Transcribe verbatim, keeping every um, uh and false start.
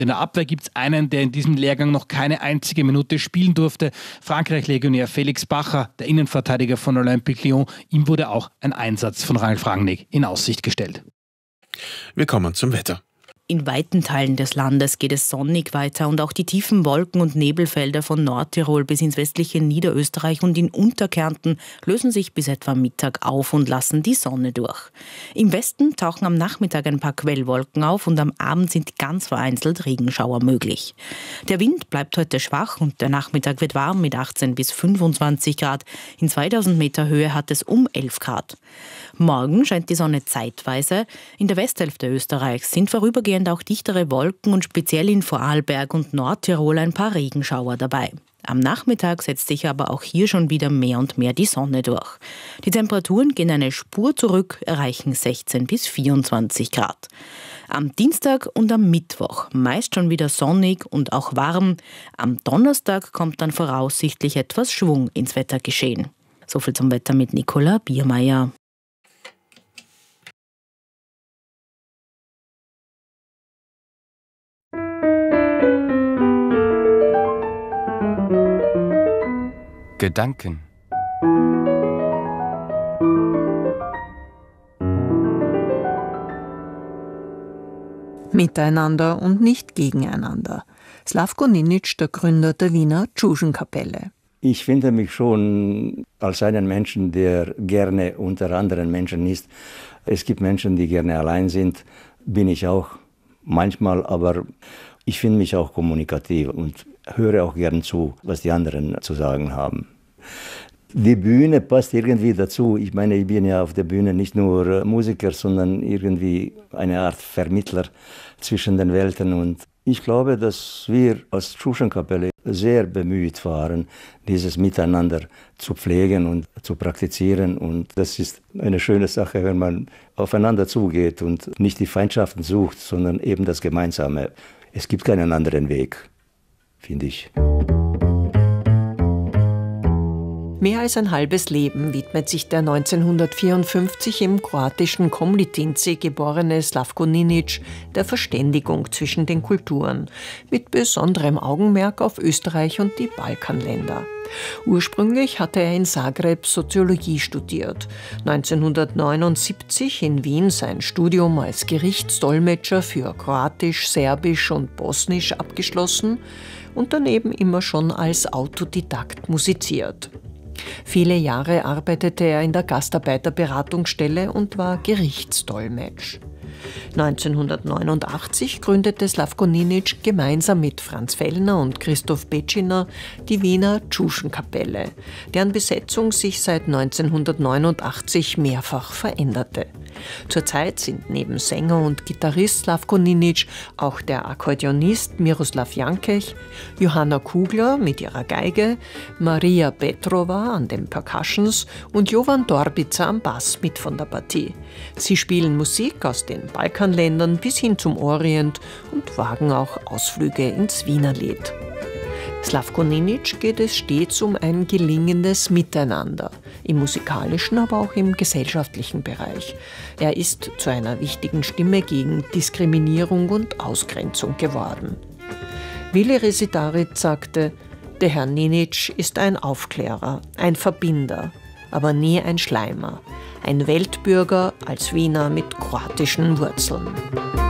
In der Abwehr gibt es einen, der in diesem Lehrgang noch keine einzige Minute spielen durfte. Frankreich-Legionär Felix Bacher, der Innenverteidiger von Olympique Lyon. Ihm wurde auch ein Einsatz von Ralf Rangnick in Aussicht gestellt. Wir kommen zum Wetter. In weiten Teilen des Landes geht es sonnig weiter und auch die tiefen Wolken- und Nebelfelder von Nordtirol bis ins westliche Niederösterreich und in Unterkärnten lösen sich bis etwa Mittag auf und lassen die Sonne durch. Im Westen tauchen am Nachmittag ein paar Quellwolken auf und am Abend sind ganz vereinzelt Regenschauer möglich. Der Wind bleibt heute schwach und der Nachmittag wird warm mit achtzehn bis fünfundzwanzig Grad. In zweitausend Meter Höhe hat es um elf Grad. Morgen scheint die Sonne zeitweise. In der Westhälfte Österreichs sind vorübergehend auch dichtere Wolken und speziell in Vorarlberg und Nordtirol ein paar Regenschauer dabei. Am Nachmittag setzt sich aber auch hier schon wieder mehr und mehr die Sonne durch. Die Temperaturen gehen eine Spur zurück, erreichen sechzehn bis vierundzwanzig Grad. Am Dienstag und am Mittwoch meist schon wieder sonnig und auch warm. Am Donnerstag kommt dann voraussichtlich etwas Schwung ins Wettergeschehen. Soviel zum Wetter mit Nicola Biermeier. Gedanken. Miteinander und nicht gegeneinander. Slavko Ninic, der Gründer der Wiener Tschuschen-Kapelle. Ich finde mich schon als einen Menschen, der gerne unter anderen Menschen ist. Es gibt Menschen, die gerne allein sind, bin ich auch manchmal, aber ich finde mich auch kommunikativ und höre auch gern zu, was die anderen zu sagen haben. Die Bühne passt irgendwie dazu. Ich meine, ich bin ja auf der Bühne nicht nur Musiker, sondern irgendwie eine Art Vermittler zwischen den Welten. Und ich glaube, dass wir als Tschuschen-Kapelle sehr bemüht waren, dieses Miteinander zu pflegen und zu praktizieren. Und das ist eine schöne Sache, wenn man aufeinander zugeht und nicht die Feindschaften sucht, sondern eben das Gemeinsame. Es gibt keinen anderen Weg, finde ich. Mehr als ein halbes Leben widmet sich der neunzehnhundertvierundfünfzig im kroatischen Komlitinci geborene Slavko Ninic der Verständigung zwischen den Kulturen, mit besonderem Augenmerk auf Österreich und die Balkanländer. Ursprünglich hatte er in Zagreb Soziologie studiert, neunzehnhundertneunundsiebzig in Wien sein Studium als Gerichtsdolmetscher für Kroatisch, Serbisch und Bosnisch abgeschlossen und daneben immer schon als Autodidakt musiziert. Viele Jahre arbeitete er in der Gastarbeiterberatungsstelle und war Gerichtsdolmetsch. neunzehnhundertneunundachtzig gründete Slavko Ninic gemeinsam mit Franz Fellner und Christoph Petschiner die Wiener Tschuschen-Kapelle, deren Besetzung sich seit neunzehnhundertneunundachtzig mehrfach veränderte. Zurzeit sind neben Sänger und Gitarrist Slavko Ninic auch der Akkordeonist Miroslav Jankech, Johanna Kugler mit ihrer Geige, Maria Petrova an den Percussions und Jovan Dorbica am Bass mit von der Partie. Sie spielen Musik aus den Balkanländern bis hin zum Orient und wagen auch Ausflüge ins Wienerlied. Slavko Ninic geht es stets um ein gelingendes Miteinander, im musikalischen, aber auch im gesellschaftlichen Bereich. Er ist zu einer wichtigen Stimme gegen Diskriminierung und Ausgrenzung geworden. Wili Resitarit sagte, der Herr Ninic ist ein Aufklärer, ein Verbinder, aber nie ein Schleimer, ein Weltbürger als Wiener mit kroatischen Wurzeln.